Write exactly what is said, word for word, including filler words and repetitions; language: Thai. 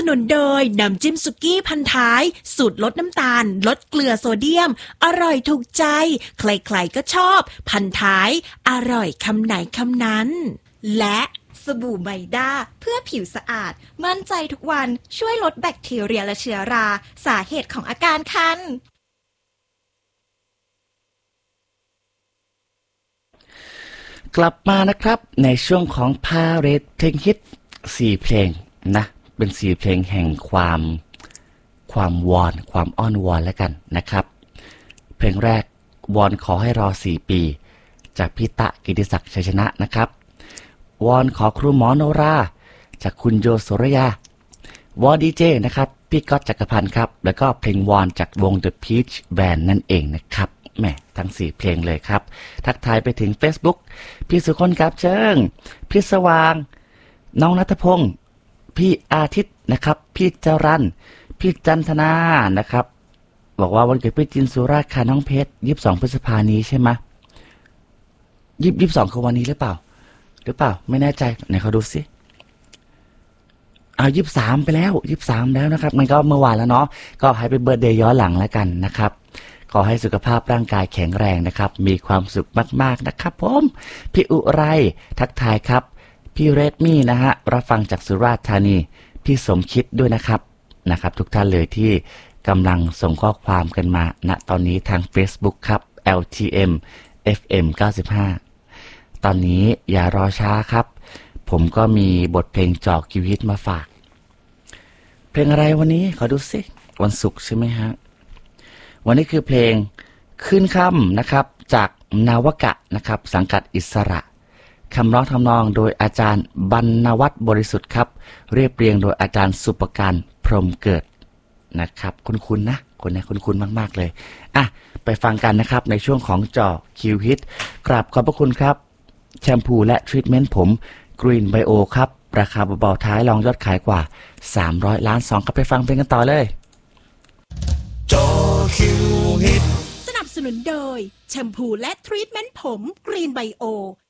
นุนโดยน้ำจิ้มสุกี้พันท้ายสูตรลดน้ำตาลลดเกลือโซเดียมอร่อยถูกใจใครๆก็ชอบพันท้ายอร่อยคำไหนคำนั้นและสบู่ไมด้าเพื่อผิวสะอาดมั่นใจทุกวันช่วยลดแบคทีเรียและเชื้อราสาเหตุของอาการคันกลับมานะครับในช่วงของพาเรดเพลงฮิตสี่เพลงนะเป็นสี่เพลงแห่งความความวอนความอ้อนวอนแล้วกันนะครับเพลงแรกวอนขอให้รอสี่ปีจากพี่ตะกิติศักดิ์ชัยชนะนะครับวอนขอครูหมอโนราจากคุณโยโสรยาวอนดีเจนะครับพี่ก๊อตจักรพันธ์ครับแล้วก็เพลงวอนจากวง The Peach Band นั่นเองนะครับแหมทั้งสี่เพลงเลยครับทักทายไปถึง Facebook พี่สุคนกับเชิงพี่สว่างน้องณัฐพงศ์พี่อาทิตย์นะครับพี่จรัญพี่จันทนานะครับบอกว่าวันเกิดพี่จินสุราค่ะน้องเพชรยี่สิบสองพฤษภาคมนี้ใช่ไหมยี่สิบสองคือวันนี้หรือเปล่าหรือเปล่าไม่แน่ใจไหนเขาดูสิเอายี่สิบสามไปแล้วยี่สิบสามแล้วนะครับมันก็เมื่อวานแล้วเนาะก็ให้ไปเบิร์ธเดย์ย้อนหลังแล้วกันนะครับขอให้สุขภาพร่างกายแข็งแรงนะครับมีความสุขมากๆนะครับผมพี่อุไรทักทายครับพี่เรดมี่นะฮะรับฟังจากสุราษฎร์ธานีพี่สมคิดด้วยนะครับนะครับทุกท่านเลยที่กำลังส่งข้อความกันมาณตอนนี้ทาง Facebook ครับ แอล ที เอ็ม เอฟ เอ็ม เก้าสิบห้าตอนนี้อย่ารอช้าครับผมก็มีบทเพลงจอกคิวฮิตมาฝากเพลงอะไรวันนี้ขอดูสิวันศุกร์ใช่ไหมฮะวันนี้คือเพลงขึ้นค่ำนะครับจากนาวกะนะครับสังกัดอิสระคำร้องทำนองโดยอาจารย์บรรณวัฒน์บริสุทธิ์ครับเรียบเรียงโดยอาจารย์สุปการพรหมเกิดนะครับคุ้นๆนะคนนี้คุ้นๆมากๆเลยอ่ะไปฟังกันนะครับในช่วงของจอคิวฮิตกราบขอบพระคุณครับแชมพูและทรีทเมนต์ผม Green Bio ครับราคาเบาๆท้ายรองยอดขายกว่าสามร้อยล้านสองครับไปฟังเพลงกันต่อเลยจอคิวฮิตสนับสนุนโดยแชมพูและทรีทเมนต์ผม Green Bio